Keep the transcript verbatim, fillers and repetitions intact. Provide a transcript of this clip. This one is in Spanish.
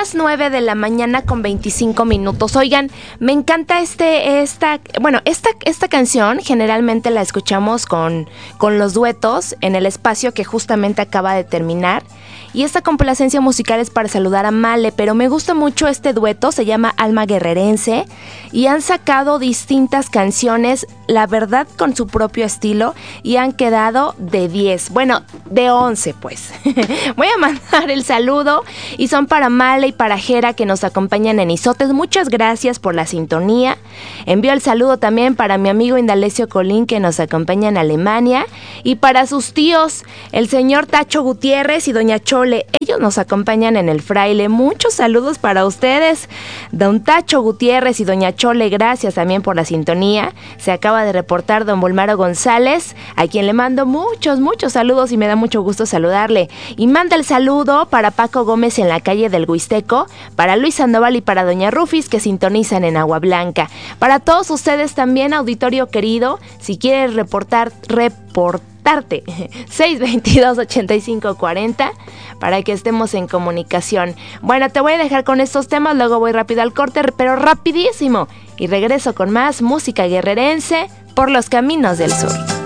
las nueve de la mañana con veinticinco minutos. Oigan, me encanta este, esta, bueno, esta, esta canción generalmente la escuchamos con, con los duetos en el espacio que justamente acaba de terminar. Y esta complacencia musical es para saludar a Male, pero me gusta mucho este dueto, se llama Alma Guerrerense, y han sacado distintas canciones, la verdad con su propio estilo, y han quedado de diez, bueno, de once pues. Voy a mandar el saludo, y son para Male y para Jera que nos acompañan en Izotes. Muchas gracias por la sintonía. Envío el saludo también para mi amigo Indalecio Colín que nos acompaña en Alemania, y para sus tíos, el señor Tacho Gutiérrez y doña Chole. Ellos nos acompañan en el Fraile. Muchos saludos para ustedes, don Tacho Gutiérrez y doña Chole. Gracias también por la sintonía. Se acaba de reportar don Volmaro González, a quien le mando muchos, muchos saludos y me da mucho gusto saludarle. Y manda el saludo para Paco Gómez en la calle del Huisteco, para Luis Sandoval y para doña Rufis que sintonizan en Agua Blanca. Para todos ustedes también, auditorio querido, si quieres reportar, reportar seis veintidós, ochenta y cinco cuarenta para que estemos en comunicación. Bueno, te voy a dejar con estos temas, luego voy rápido al corte, pero rapidísimo, y regreso con más música guerrerense por los caminos del sur.